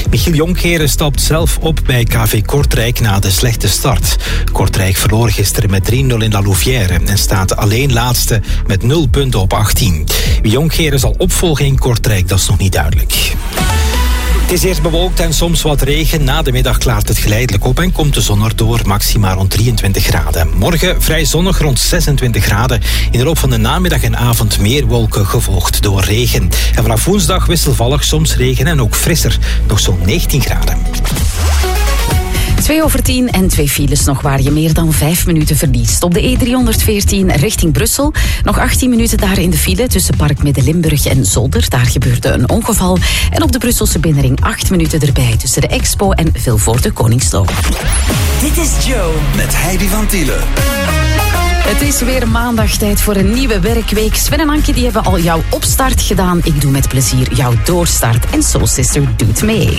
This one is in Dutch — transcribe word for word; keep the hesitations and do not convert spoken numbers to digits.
Michiel Jonkheere stapt zelf op bij K V Kortrijk na de slechte start. Kortrijk verloor gisteren met drie nul in La Louvière en staat alleen laatste met nul punten op achttien. Wie Jonkheere zal opvolgen in Kortrijk, dat is nog niet duidelijk. Het is eerst bewolkt en soms wat regen. Na de middag klaart het geleidelijk op en komt de zon erdoor, maximaal rond drieëntwintig graden. Morgen vrij zonnig rond zesentwintig graden. In de loop van de namiddag en avond meer wolken, gevolgd door regen. En vanaf woensdag wisselvallig, soms regen en ook frisser. Nog zo'n negentien graden. Twee over tien en twee files nog waar je meer dan vijf minuten verliest. Op de E driehonderdveertien richting Brussel. Nog achttien minuten daar in de file tussen Park Midden-Limburg en Zolder. Daar gebeurde een ongeval. En op de Brusselse binnenring acht minuten erbij tussen de Expo en Vilvoorde Koningslo. Dit is Joe met Heidi van Tielen. Het is weer maandag, tijd voor een nieuwe werkweek. Sven en Anke die hebben al jouw opstart gedaan. Ik doe met plezier jouw doorstart. En Soul Sister doet mee.